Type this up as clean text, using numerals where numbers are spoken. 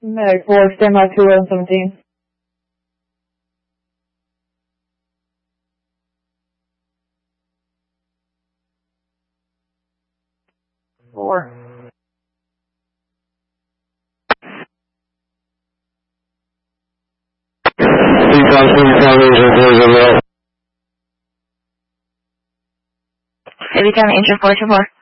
Medic 4, stand by 21117. Four. Every time engine 424.